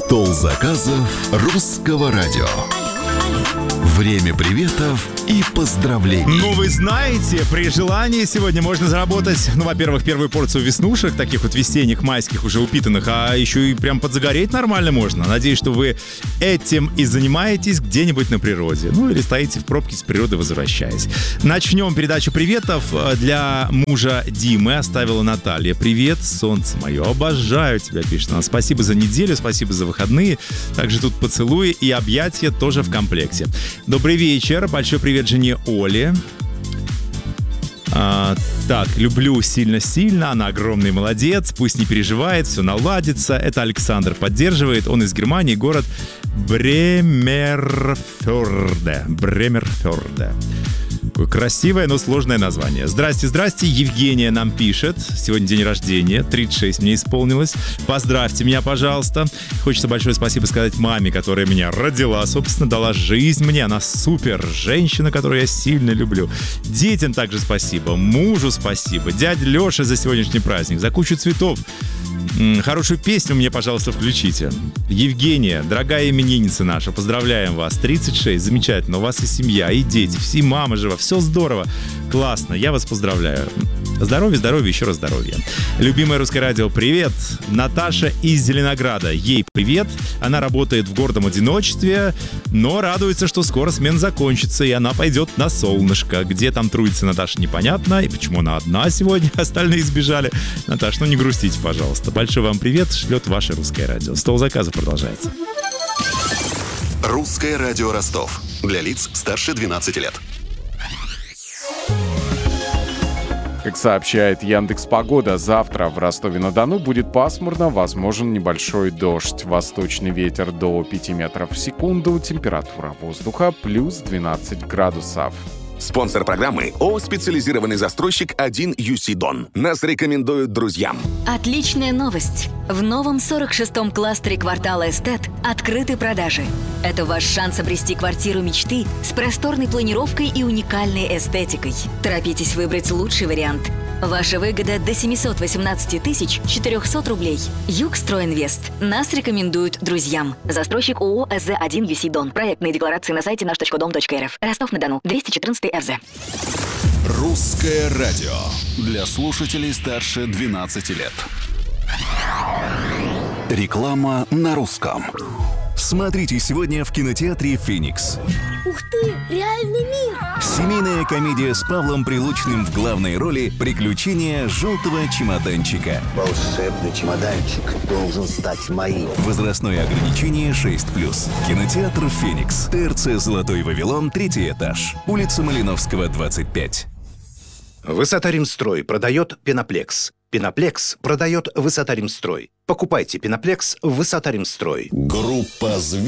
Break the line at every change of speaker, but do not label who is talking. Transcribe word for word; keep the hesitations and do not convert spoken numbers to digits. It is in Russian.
Стол заказов русского радио. Время приветов и поздравлений.
Ну, вы знаете, при желании сегодня можно заработать, ну, во-первых, первую порцию веснушек, таких вот весенних, майских, уже упитанных, а еще и прям подзагореть нормально можно. Надеюсь, что вы этим и занимаетесь где-нибудь на природе. Ну, или стоите в пробке с природы, возвращаясь. Начнем передачу приветов. Для мужа Димы оставила Наталья. Привет, солнце мое, обожаю тебя, пишет она. Спасибо за неделю, спасибо за выходные. Также тут поцелуи и объятия тоже в комплекте. Добрый вечер, большой привет жене Оле. А, так, люблю сильно-сильно, она огромный молодец, пусть не переживает, все наладится. Это Александр поддерживает, он из Германии, город Бремерфёрде. Бремерфёрде. Красивое, но сложное название. Здрасте, здрасте, Евгения нам пишет. Сегодня день рождения, тридцать шесть мне исполнилось. Поздравьте меня, пожалуйста. Хочется большое спасибо сказать маме, которая меня родила, собственно, дала жизнь мне. Она супер женщина, которую я сильно люблю. Детям также спасибо, мужу спасибо, дяде Лёше за сегодняшний праздник, за кучу цветов. Хорошую песню мне, пожалуйста, включите. Евгения, дорогая именинница наша, поздравляем вас. тридцать шесть, замечательно. У вас и семья, и дети, и мама жива. Все здорово, классно. Я вас поздравляю. Здоровья, здоровья, еще раз здоровья. Любимое русское радио, привет. Наташа из Зеленограда. Ей привет. Она работает в гордом одиночестве, но радуется, что скоро смена закончится, и она пойдет на солнышко. Где там трудится Наташа, непонятно. И почему она одна сегодня, остальные сбежали. Наташа, ну не грустите, пожалуйста. Большой вам привет, шлет ваше русское радио. Стол заказов продолжается.
Русское радио Ростов. Для лиц старше двенадцати лет.
Как сообщает Яндекс.Погода, завтра в Ростове-на-Дону будет пасмурно, возможен небольшой дождь. Восточный ветер до пяти метров в секунду, температура воздуха плюс двенадцать градусов.
Спонсор программы ООО «Специализированный застройщик один ю си Дон». Нас рекомендуют друзьям.
Отличная новость. В новом сорок шестом кластере квартала Эстет открыты продажи. Это ваш шанс обрести квартиру мечты с просторной планировкой и уникальной эстетикой. Торопитесь выбрать лучший вариант. Ваша выгода до семьсот восемнадцать тысяч четыреста рублей. Югстройинвест. Нас рекомендуют друзьям. Застройщик ООО эс зэ один ю си Дон. Проектные декларации на сайте наш точка дом точка эр эф. Ростов-на-Дону. двести четырнадцатый эр зэ.
Русское радио. Для слушателей старше двенадцати лет. Реклама на русском. Смотрите сегодня в кинотеатре «Феникс».
Ух ты, реальный мир!
Семейная комедия с Павлом Прилучным в главной роли «Приключения желтого чемоданчика».
Волшебный чемоданчик должен стать моим.
Возрастное ограничение шесть плюс. Кинотеатр «Феникс». ТРЦ «Золотой Вавилон», третий этаж. Улица Малиновского, двадцать пять.
Высота-Римстрой продает Пеноплекс. Пеноплекс продает Высота-Римстрой. Покупайте Пеноплекс в Высота-Римстрой.
Группа «Звезд».